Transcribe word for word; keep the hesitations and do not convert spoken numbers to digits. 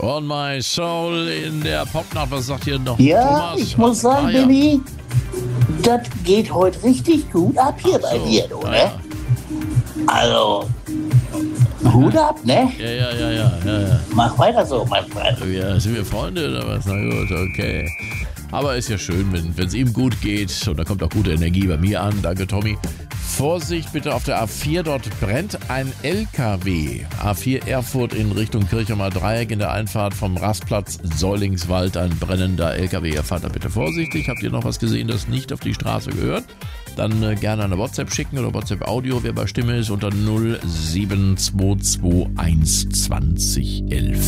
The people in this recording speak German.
On My Soul in der Popnacht. Was sagt hier noch Ja, Thomas? ich muss sagen, Ah, ja. Benni, das geht heute richtig gut ab hier Ach bei so, dir, du, ah, ne? ja. Also, Hut ab, ne? Ja, ja, ja, ja, ja, ja. Mach weiter so, mein Freund. Ja, sind wir Freunde oder was? Na gut, okay. Aber ist ja schön, wenn es ihm gut geht. Und da kommt auch gute Energie bei mir an. Danke, Tommy. Vorsicht bitte auf der A vier, dort brennt ein L K W. A vier Erfurt in Richtung Kirchheimer Dreieck in der Einfahrt vom Rastplatz Säulingswald. Ein brennender L K W. Ihr fahrt da bitte vorsichtig. Habt ihr noch was gesehen, das nicht auf die Straße gehört? Dann äh, gerne eine WhatsApp schicken oder WhatsApp-Audio, wer bei Stimme ist, unter null sieben zwei zwei eins zwanzig elf.